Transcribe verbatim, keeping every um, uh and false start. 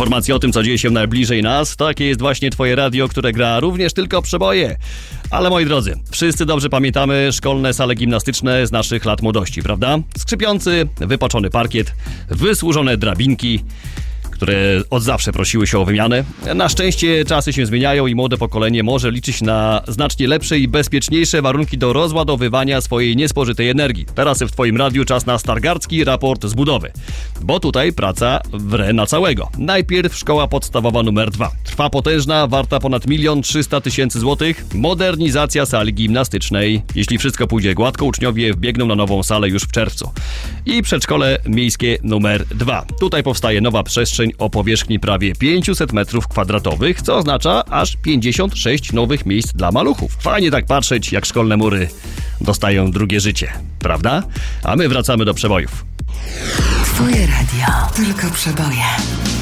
Informacje o tym, co dzieje się najbliżej nas, takie jest właśnie twoje radio, które gra również tylko przeboje. Ale moi drodzy, wszyscy dobrze pamiętamy szkolne sale gimnastyczne z naszych lat młodości, prawda? Skrzypiący, wypaczony parkiet, wysłużone drabinki, które od zawsze prosiły się o wymianę. Na szczęście czasy się zmieniają i młode pokolenie może liczyć na znacznie lepsze i bezpieczniejsze warunki do rozładowywania swojej niespożytej energii. Teraz w twoim radiu czas na stargardzki raport z budowy, bo tutaj praca wre na całego. Najpierw szkoła podstawowa numer dwa. Trwa potężna, warta ponad milion trzysta tysięcy złotych, modernizacja sali gimnastycznej. Jeśli wszystko pójdzie gładko, uczniowie wbiegną na nową salę już w czerwcu. I przedszkole miejskie numer dwa. Tutaj powstaje nowa przestrzeń o powierzchni prawie pięćset metrów kwadratowych, co oznacza aż pięćdziesiąt sześć nowych miejsc dla maluchów. Fajnie tak patrzeć, jak szkolne mury dostają drugie życie, prawda? A my wracamy do przebojów. Twoje radio, tylko przeboje.